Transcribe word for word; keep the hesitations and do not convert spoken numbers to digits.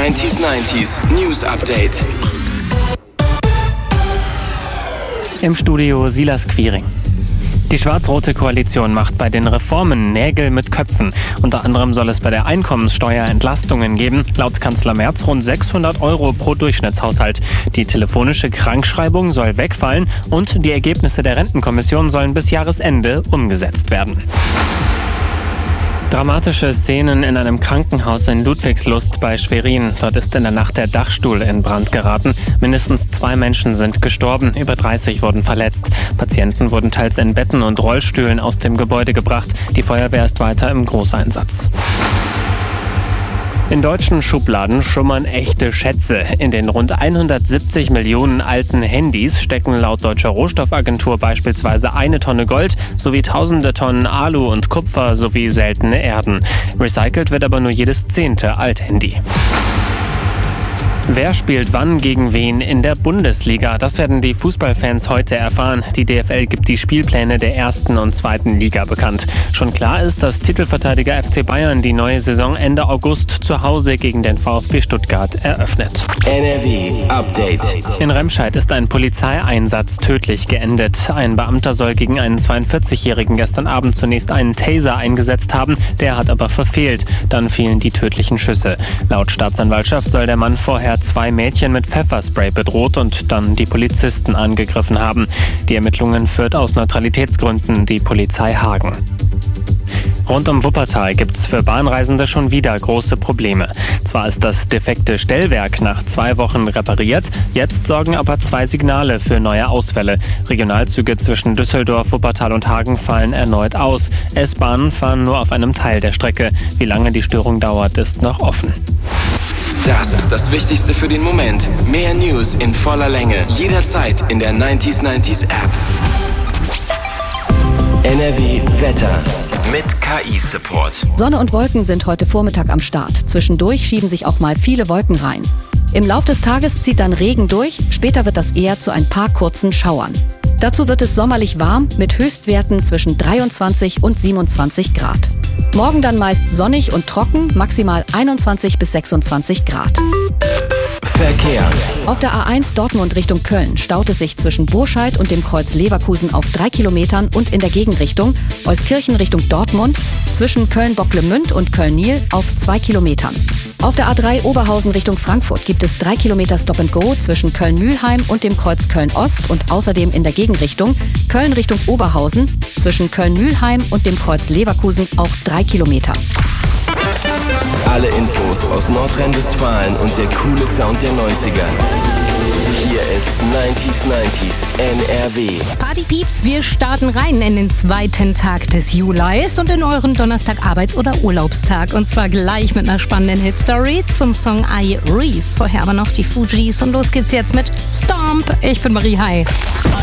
neunzig neunzig News Update. Im Studio Silas Quiring. Die schwarz-rote Koalition macht bei den Reformen Nägel mit Köpfen. Unter anderem soll es bei der Einkommenssteuer Entlastungen geben. Laut Kanzler Merz rund sechshundert Euro pro Durchschnittshaushalt. Die telefonische Krankschreibung soll wegfallen und die Ergebnisse der Rentenkommission sollen bis Jahresende umgesetzt werden. Dramatische Szenen in einem Krankenhaus in Ludwigslust bei Schwerin. Dort ist in der Nacht der Dachstuhl in Brand geraten. Mindestens zwei Menschen sind gestorben, über dreißig wurden verletzt. Patienten wurden teils in Betten und Rollstühlen aus dem Gebäude gebracht. Die Feuerwehr ist weiter im Großeinsatz. In deutschen Schubladen schummern echte Schätze. In den rund hundertsiebzig Millionen alten Handys stecken laut Deutscher Rohstoffagentur beispielsweise eine Tonne Gold sowie tausende Tonnen Alu und Kupfer sowie seltene Erden. Recycelt wird aber nur jedes zehnte Althandy. Wer spielt wann gegen wen in der Bundesliga? Das werden die Fußballfans heute erfahren. Die D F L gibt die Spielpläne der ersten und zweiten Liga bekannt. Schon klar ist, dass Titelverteidiger F C Bayern die neue Saison Ende August zu Hause gegen den VfB Stuttgart eröffnet. N R W Update. In Remscheid ist ein Polizeieinsatz tödlich geendet. Ein Beamter soll gegen einen zweiundvierzigjährigen gestern Abend zunächst einen Taser eingesetzt haben. Der hat aber verfehlt. Dann fielen die tödlichen Schüsse. Laut Staatsanwaltschaft soll der Mann vorher zwei Mädchen mit Pfefferspray bedroht und dann die Polizisten angegriffen haben. Die Ermittlungen führt aus Neutralitätsgründen die Polizei Hagen. Rund um Wuppertal gibt's für Bahnreisende schon wieder große Probleme. Zwar ist das defekte Stellwerk nach zwei Wochen repariert, jetzt sorgen aber zwei Signale für neue Ausfälle. Regionalzüge zwischen Düsseldorf, Wuppertal und Hagen fallen erneut aus. S-Bahnen fahren nur auf einem Teil der Strecke. Wie lange die Störung dauert, ist noch offen. Das ist das Wichtigste für den Moment. Mehr News in voller Länge. Jederzeit in der neunzig neunzig App. N R W Wetter. Mit K I-Support. Sonne und Wolken sind heute Vormittag am Start. Zwischendurch schieben sich auch mal viele Wolken rein. Im Lauf des Tages zieht dann Regen durch. Später wird das eher zu ein paar kurzen Schauern. Dazu wird es sommerlich warm mit Höchstwerten zwischen dreiundzwanzig und siebenundzwanzig Grad. Morgen dann meist sonnig und trocken, maximal einundzwanzig bis sechsundzwanzig Grad. Verkehr. Auf der A eins Dortmund Richtung Köln staut es sich zwischen Burscheid und dem Kreuz Leverkusen auf drei Kilometern und in der Gegenrichtung Euskirchen Richtung Dortmund zwischen Köln-Bocklemünd und Köln-Niel auf zwei Kilometern. Auf der A drei Oberhausen Richtung Frankfurt gibt es drei Kilometer Stop-and-Go zwischen Köln-Mülheim und dem Kreuz Köln-Ost und außerdem in der Gegenrichtung Köln Richtung Oberhausen zwischen Köln-Mülheim und dem Kreuz Leverkusen auch drei Kilometer. Alle Infos aus Nordrhein-Westfalen und der coole Sound der neunziger. Hier ist neunzig neunzig N R W. Partypieps, wir starten rein in den zweiten Tag des Julis und in euren Donnerstag Arbeits- oder Urlaubstag. Und zwar gleich mit einer spannenden Hitstory zum Song I Reese. Vorher aber noch die Fugees und los geht's jetzt mit Stomp. Ich bin Marie. Hi.